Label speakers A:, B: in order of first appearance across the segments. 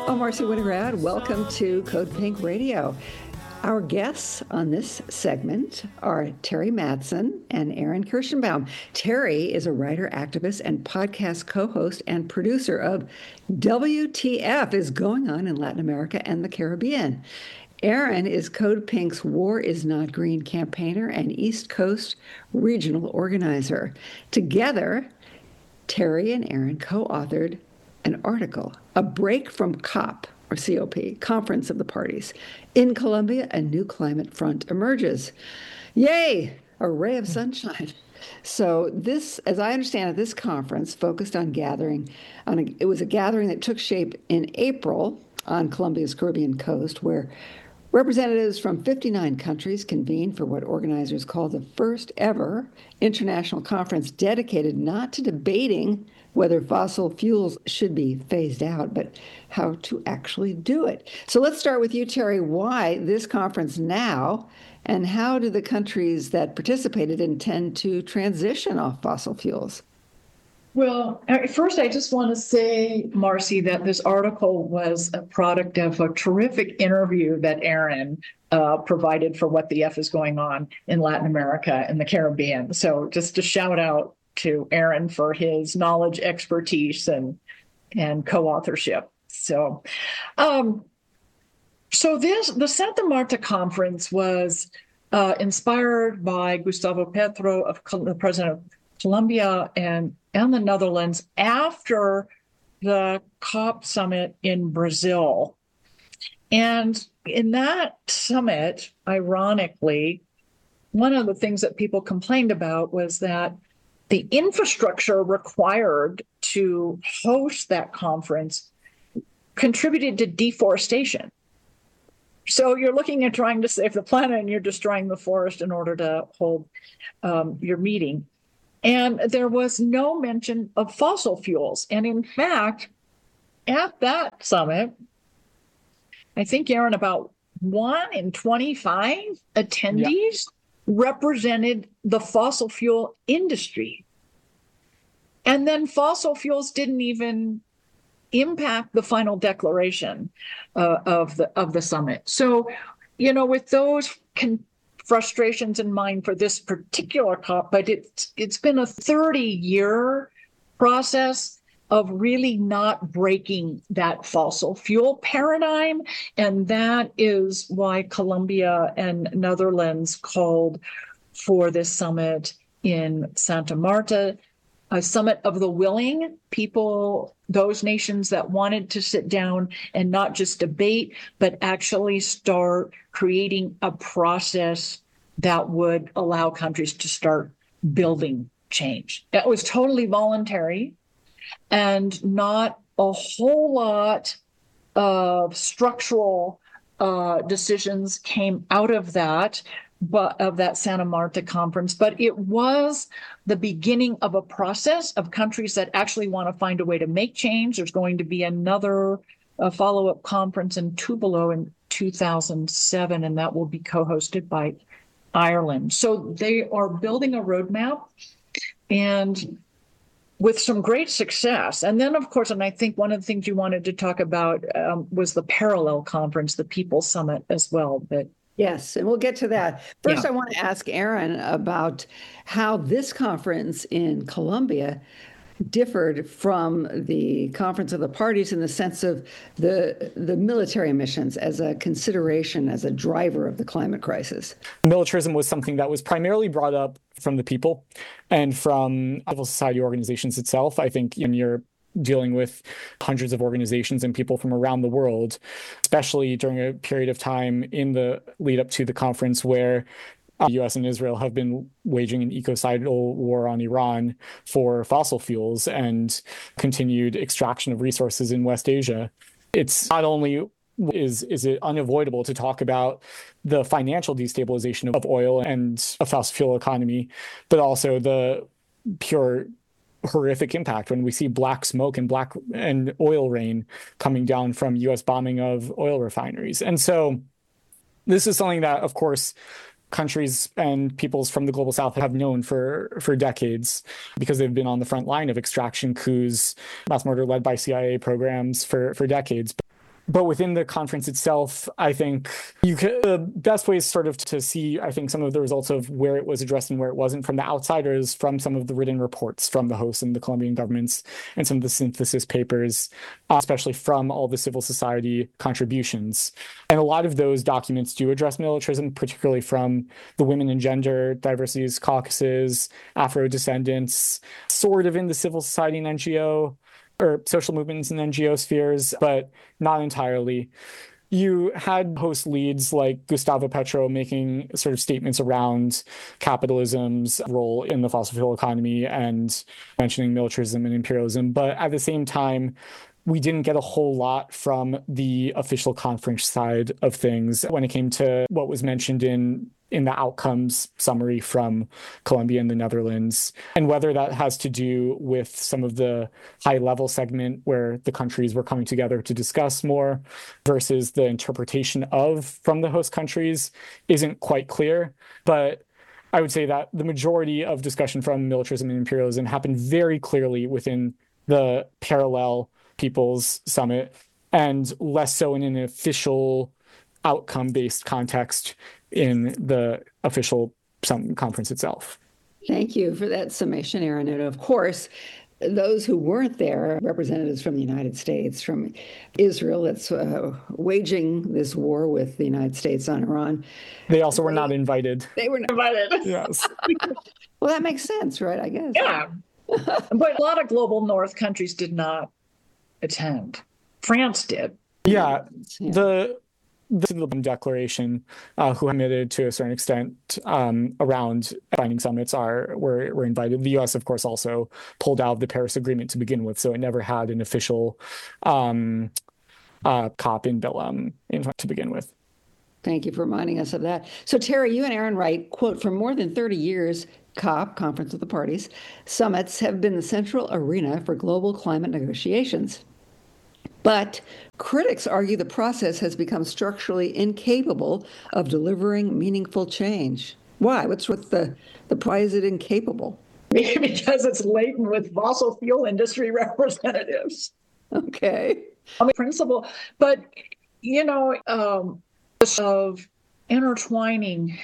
A: I'm Marcy Winograd. Welcome to Code Pink Radio. Our guests on this segment are Terry Mattson and Aaron Kirschenbaum. Terry is a writer, activist, and podcast co-host and producer of WTF is Going On in Latin America and the Caribbean. Aaron is Code Pink's War is Not Green campaigner and East Coast regional organizer. Together, Terry and Aaron co-authored an article, A Break from COP, or COP, Conference of the Parties. In Colombia, a new climate front emerges. Yay! A ray of sunshine. So this, as I understand it, this conference focused on it was a gathering that took shape in April on Colombia's Caribbean coast, where representatives from 59 countries convened for what organizers call the first ever international conference dedicated not to debating whether fossil fuels should be phased out, but how to actually do it. So let's start with you, Terry. Why this conference now, and how do the countries that participated intend to transition off fossil fuels?
B: Well, first, I just want to say, Marcy, that this article was a product of a terrific interview that Aaron provided for What the F is Going On in Latin America and the Caribbean. So just a shout out to Aaron for his knowledge, expertise, and co-authorship. So, the Santa Marta conference was inspired by Gustavo Petro, the president of Colombia and the Netherlands, after the COP summit in Brazil. And in that summit, ironically, one of the things that people complained about was that the infrastructure required to host that conference contributed to deforestation. So you're looking at trying to save the planet and you're destroying the forest in order to hold your meeting. And there was no mention of fossil fuels. And in fact, at that summit, I think, Aaron, about 1 in 25 attendees represented the fossil fuel industry. And then fossil fuels didn't even impact the final declaration of the summit. So, with those frustrations in mind for this particular COP, but it's been a 30-year process of really not breaking that fossil fuel paradigm. And that is why Colombia and Netherlands called for this summit in Santa Marta, a summit of the willing people, those nations that wanted to sit down and not just debate, but actually start creating a process that would allow countries to start building change. It was totally voluntary, and not a whole lot of structural decisions came out of that, Santa Marta conference. But it was the beginning of a process of countries that actually want to find a way to make change. There's going to be another follow-up conference in Tupelo in 2007, and that will be co-hosted by Ireland. So they are building a roadmap, and with some great success. And then, of course, and I think one of the things you wanted to talk about was the parallel conference, the People's Summit as well. But
A: yes, and we'll get to that. First, I want to ask Aaron about how this conference in Colombia differed from the Conference of the Parties in the sense of the military missions as a consideration, as a driver of the climate crisis.
C: Militarism was something that was primarily brought up from the people and from civil society organizations itself. I think when you're dealing with hundreds of organizations and people from around the world, especially during a period of time in the lead up to the conference where the U.S. and Israel have been waging an ecocidal war on Iran for fossil fuels and continued extraction of resources in West Asia. It's not only is it unavoidable to talk about the financial destabilization of oil and a fossil fuel economy, but also the pure horrific impact when we see black smoke and oil rain coming down from U.S. bombing of oil refineries. And so this is something that, of course, countries and peoples from the global south have known for decades because they've been on the front line of extraction coups, mass murder led by CIA programs for decades. But within the conference itself, I think the best way is sort of to see, I think, some of the results of where it was addressed and where it wasn't from the outsiders, from some of the written reports from the hosts and the Colombian governments, and some of the synthesis papers, especially from all the civil society contributions. And a lot of those documents do address militarism, particularly from the Women and Gender Diversities Caucuses, Afro-descendants, sort of in the civil society and NGO, or social movements and NGO spheres, but not entirely. You had host leads like Gustavo Petro making sort of statements around capitalism's role in the fossil fuel economy and mentioning militarism and imperialism. But at the same time, we didn't get a whole lot from the official conference side of things when it came to what was mentioned in the outcomes summary from Colombia and the Netherlands, and whether that has to do with some of the high-level segment where the countries were coming together to discuss more versus the interpretation of from the host countries isn't quite clear. But I would say that the majority of discussion from militarism and imperialism happened very clearly within the parallel People's Summit, and less so in an official outcome-based context in the official conference itself.
A: Thank you for that summation, Aaron. And of course, those who weren't there, representatives from the United States, from Israel, that's waging this war with the United States on Iran.
C: They also were not invited.
B: They were not invited.
C: Yes.
A: Well, that makes sense, right? I guess.
B: Yeah. But a lot of global North countries did not attend. France did.
C: Yeah. The declaration, who committed to a certain extent around binding summits were invited. The U.S., of course, also pulled out of the Paris Agreement to begin with, so it never had an official COP in Belém to begin with.
A: Thank you for reminding us of that. So, Terry, you and Aaron write, quote, for more than 30 years, COP, Conference of the Parties, summits have been the central arena for global climate negotiations. But critics argue the process has become structurally incapable of delivering meaningful change. Why? What's with why is it incapable?
B: Because it's laden with fossil fuel industry representatives.
A: Okay.
B: Principle, but, of intertwining,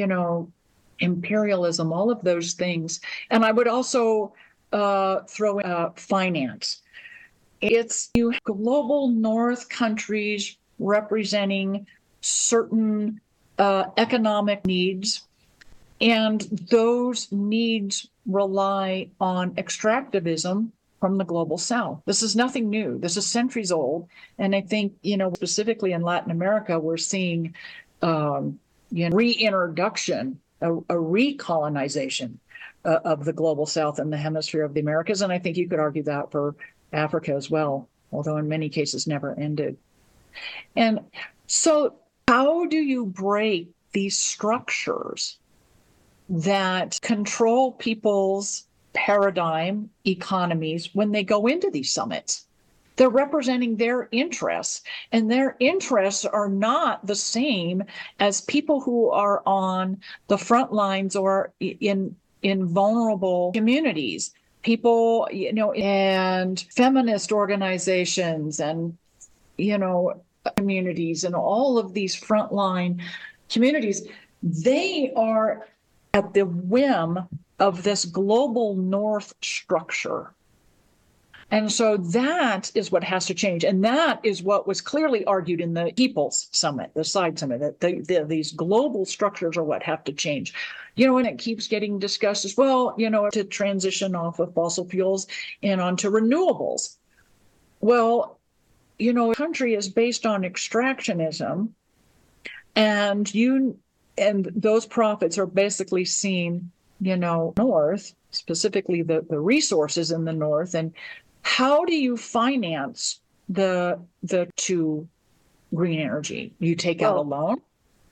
B: imperialism, all of those things. And I would also throw in finance. It's global North countries representing certain economic needs, and those needs rely on extractivism from the global South. This is nothing new. This is centuries old. And I think, specifically in Latin America, we're seeing reintroduction, a recolonization of the global South and the hemisphere of the Americas. And I think you could argue that for Africa as well, although in many cases never ended. And so how do you break these structures that control people's paradigm economies when they go into these summits? They're representing their interests, and their interests are not the same as people who are on the front lines or in vulnerable communities. People, and feminist organizations and, communities and all of these frontline communities, they are at the whim of this global North structure. And so that is what has to change. And that is what was clearly argued in the People's Summit, the side summit, that these global structures are what have to change. And it keeps getting discussed as well, to transition off of fossil fuels and onto renewables. Well, a country is based on extractionism, and those profits are basically seen, north, specifically the resources in the north. And how do you finance the to green energy? You take out a loan?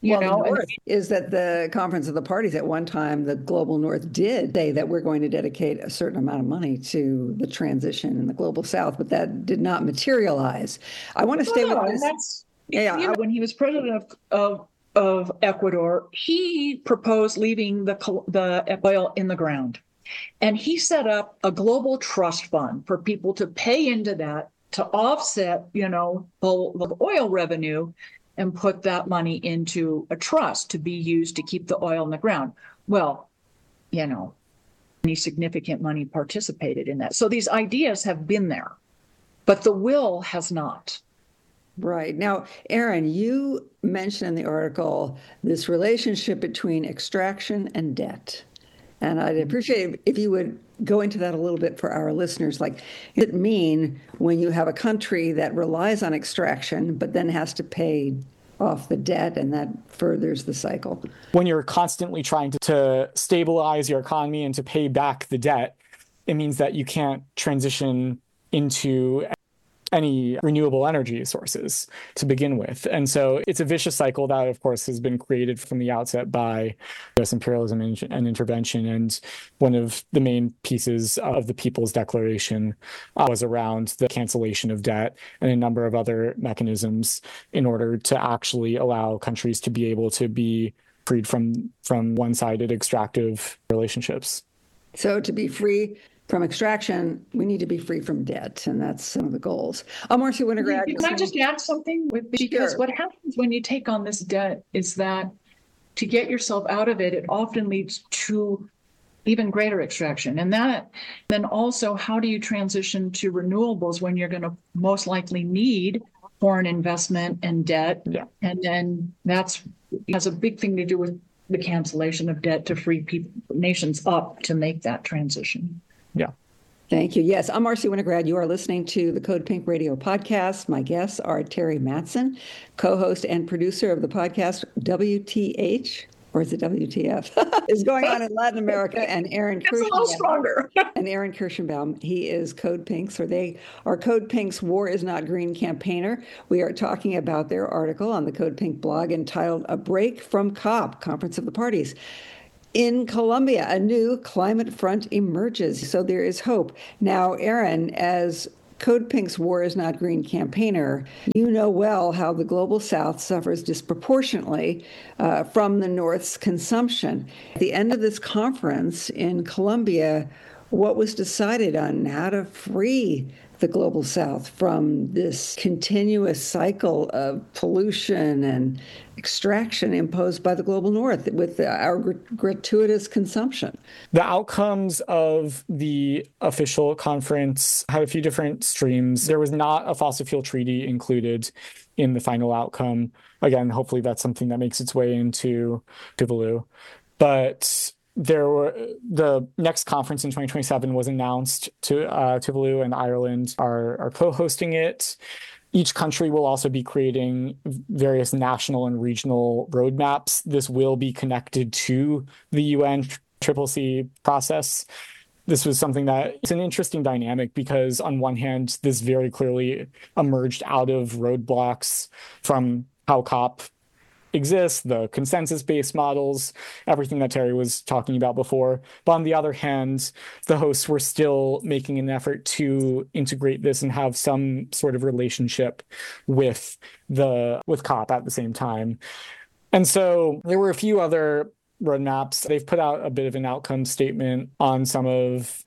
A: Is that the Conference of the Parties at one time, the global North did say that we're going to dedicate a certain amount of money to the transition in the global South, but that did not materialize. I want to stay with this.
B: When he was president of Ecuador, he proposed leaving the oil in the ground. And he set up a global trust fund for people to pay into that to offset, the oil revenue and put that money into a trust to be used to keep the oil in the ground. Well, any significant money participated in that. So these ideas have been there, but the will has not.
A: Right. Now, Aaron, you mentioned in the article this relationship between extraction and debt. And I'd appreciate it if you would go into that a little bit for our listeners. Like, does it mean when you have a country that relies on extraction, but then has to pay off the debt, and that furthers the cycle?
C: When you're constantly trying to stabilize your economy and to pay back the debt, it means that you can't transition into any renewable energy sources to begin with. And so it's a vicious cycle that, of course, has been created from the outset by U.S. imperialism and intervention. And one of the main pieces of the People's Declaration was around the cancellation of debt and a number of other mechanisms in order to actually allow countries to be able to be freed from one-sided extractive relationships.
A: So to be free from extraction, we need to be free from debt, and that's one of the goals. Marcy Winograd.
B: Can I just add something? Because what happens when you take on this debt is that to get yourself out of it, it often leads to even greater extraction. And then also, how do you transition to renewables when you're going to most likely need foreign investment and debt?
C: Yeah.
B: And then that has a big thing to do with the cancellation of debt to free nations up to make that transition.
C: Yeah.
A: Thank you. Yes, I'm Marcy Winograd. You are listening to the Code Pink Radio podcast. My guests are Terry Mattson, co-host and producer of the podcast WTH, or is it WTF, is going on in Latin America, and Aaron Kirschenbaum.
B: It's a little stronger.
A: And Aaron Kirschenbaum, he is Code Pinks, or they are Code Pink's War is Not Green campaigner. We are talking about their article on the Code Pink blog entitled A Break from COP, Conference of the Parties. In Colombia, a new climate front emerges, so there is hope. Now, Aaron, as Code Pink's War is Not Green campaigner, you know well how the Global South suffers disproportionately from the North's consumption. At the end of this conference in Colombia, what was decided on how to free the Global South from this continuous cycle of pollution and extraction imposed by the Global North with our gratuitous consumption?
C: The outcomes of the official conference had a few different streams. There was not a fossil fuel treaty included in the final outcome. Again, hopefully that's something that makes its way into Tuvalu. But the next conference in 2027 was announced to Tuvalu, and Ireland are co-hosting it. Each country will also be creating various national and regional roadmaps. This will be connected to the UN CCC process. This was something that it's an interesting dynamic because on one hand, this very clearly emerged out of roadblocks from how COP exists, the consensus-based models, everything that Terry was talking about before. But on the other hand, the hosts were still making an effort to integrate this and have some sort of relationship with COP at the same time. And so there were a few other roadmaps. They've put out a bit of an outcome statement on some of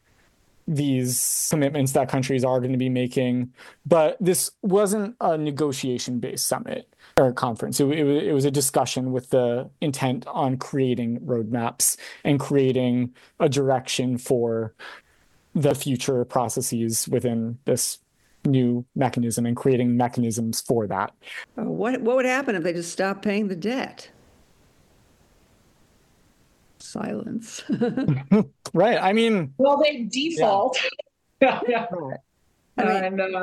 C: these commitments that countries are going to be making. But this wasn't a negotiation-based summit or conference. It was a discussion with the intent on creating roadmaps and creating a direction for the future processes within this new mechanism and creating mechanisms for that.
A: What would happen if they just stopped paying the debt? Silence.
C: Right. I mean,
B: well, they default. Yeah.
A: I mean,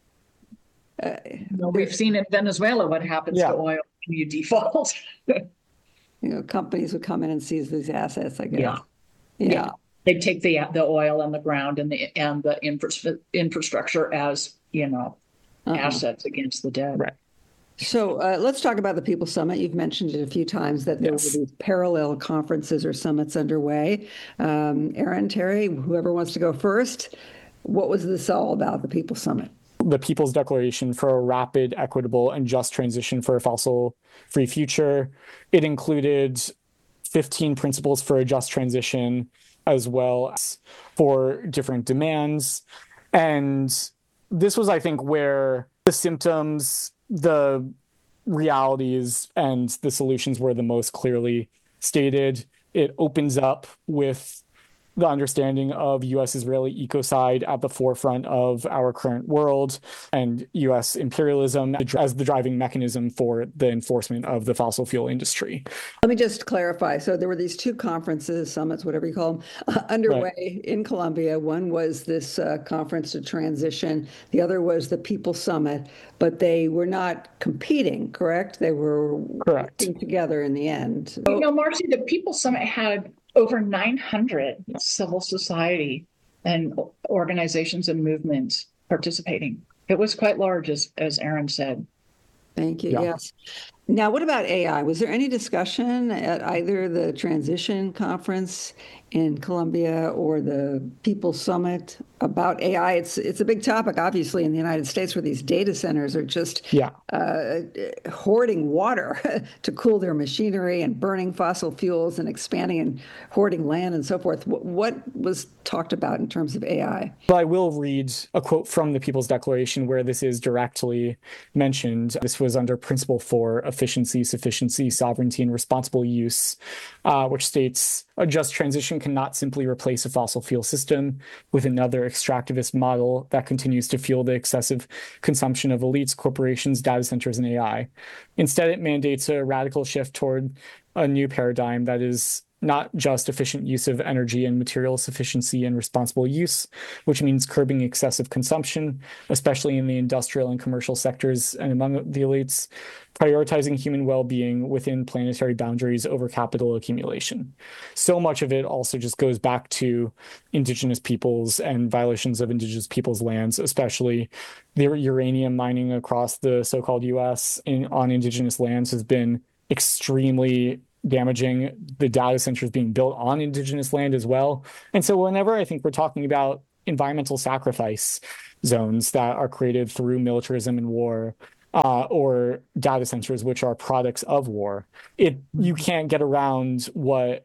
B: we've seen in Venezuela what happens to oil when you default.
A: Companies would come in and seize these assets, I guess.
B: Yeah. They take the oil and the ground and the infrastructure as assets against the debt.
C: Right.
A: So let's talk about the People's Summit. You've mentioned it a few times that there were these parallel conferences or summits underway. Aaron, Terry, whoever wants to go first, what was this all about, the People's Summit?
C: The People's Declaration for a Rapid, Equitable, and Just Transition for a Fossil-Free Future. It included 15 principles for a just transition, as well as 4 different demands. And this was, I think, where the symptoms, the realities, and the solutions were the most clearly stated. It opens up with the understanding of U.S.-Israeli ecocide at the forefront of our current world, and U.S. imperialism as the driving mechanism for the enforcement of the fossil fuel industry.
A: Let me just clarify. So there were these two conferences, summits, whatever you call them, underway in Colombia. One was this conference to transition. The other was the People Summit, but they were not competing, correct? They were working together in the end.
B: Marcy, the People Summit had over 900 civil society and organizations and movements participating. It was quite large, as Aaron said.
A: Thank you. Yeah. Yes. Now, what about AI? Was there any discussion at either the Transition Conference in Colombia or the People Summit about AI? It's a big topic, obviously, in the United States, where these data centers are just hoarding water to cool their machinery and burning fossil fuels and expanding and hoarding land and so forth. What was talked about in terms of AI?
C: Well, I will read a quote from the People's Declaration where this is directly mentioned. This was under Principle 4, Efficiency, Sufficiency, Sovereignty, and Responsible Use, which states, a just transition cannot simply replace a fossil fuel system with another extractivist model that continues to fuel the excessive consumption of elites, corporations, data centers, and AI. Instead, it mandates a radical shift toward a new paradigm that is not just efficient use of energy and material sufficiency and responsible use, which means curbing excessive consumption, especially in the industrial and commercial sectors and among the elites, prioritizing human well-being within planetary boundaries over capital accumulation. So much of it also just goes back to indigenous peoples and violations of indigenous peoples' lands, especially the uranium mining across the so-called US on indigenous lands has been extremely damaging. The data centers being built on indigenous land as well. And so whenever I think we're talking about environmental sacrifice zones that are created through militarism and war, or data centers, which are products of war, you can't get around what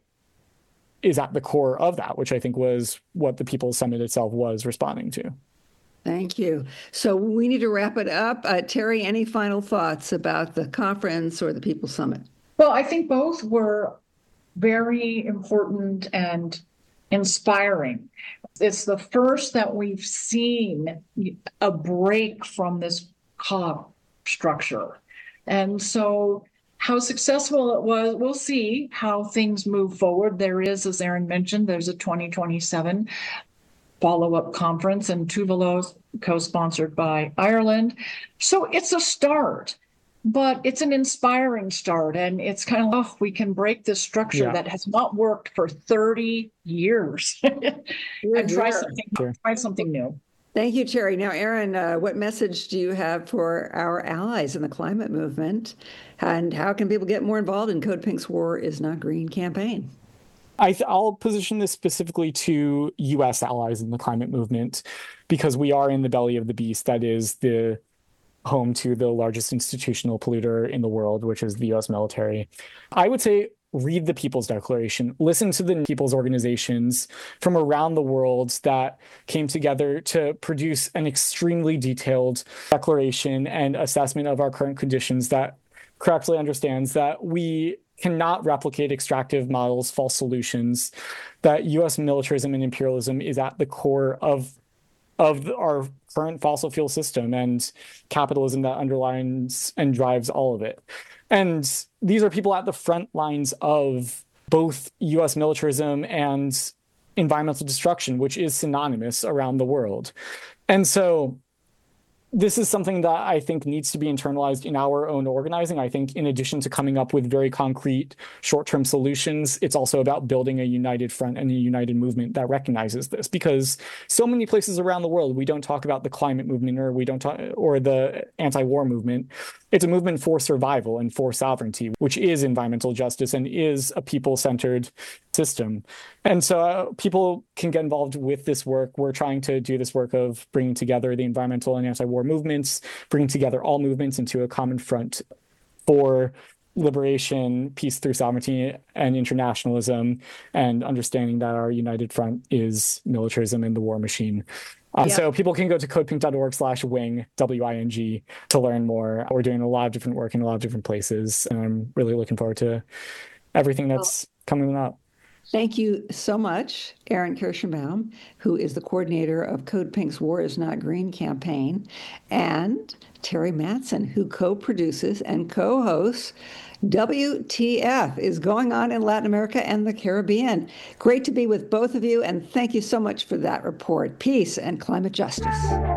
C: is at the core of that, which I think was what the People's Summit itself was responding to.
A: Thank you. So we need to wrap it up. Terry, any final thoughts about the conference or the People's Summit?
B: Well, I think both were very important and inspiring. It's the first that we've seen a break from this COP structure. And so how successful it was, we'll see how things move forward. There is, as Aaron mentioned, there's a 2027 follow-up conference in Tuvalu, co-sponsored by Ireland. So it's a start. But it's an inspiring start, and it's kind of, we can break this structure that has not worked for 30 years and try something new.
A: Thank you, Terry. Now, Aaron, what message do you have for our allies in the climate movement, and how can people get more involved in Code Pink's War is Not Green campaign?
C: I'll position this specifically to U.S. allies in the climate movement, because we are in the belly of the beast that is the home to the largest institutional polluter in the world, which is the U.S. military. I would say read the People's Declaration, listen to the people's organizations from around the world that came together to produce an extremely detailed declaration and assessment of our current conditions that correctly understands that we cannot replicate extractive models, false solutions, that U.S. militarism and imperialism is at the core of our current fossil fuel system and capitalism that underlines and drives all of it. And these are people at the front lines of both U.S. militarism and environmental destruction, which is synonymous around the world. And so this is something that I think needs to be internalized in our own organizing. I think in addition to coming up with very concrete short-term solutions, it's also about building a united front and a united movement that recognizes this, because so many places around the world, we don't talk about the climate movement or the anti-war movement. It's a movement for survival and for sovereignty, which is environmental justice and is a people-centered system. And so people can get involved with this work. We're trying to do this work of bringing together the environmental and anti-war movements, bringing together all movements into a common front for liberation, peace through sovereignty, and internationalism, and understanding that our united front is militarism and the war machine. So people can go to codepink.org/wing, WING, to learn more. We're doing a lot of different work in a lot of different places, and I'm really looking forward to everything that's coming up.
A: Thank you so much, Aaron Kirschenbaum, who is the coordinator of Code Pink's War is Not Green campaign, and Terry Mattson, who co-produces and co-hosts WTF is going on in Latin America and the Caribbean. Great to be with both of you, and thank you so much for that report. Peace and climate justice.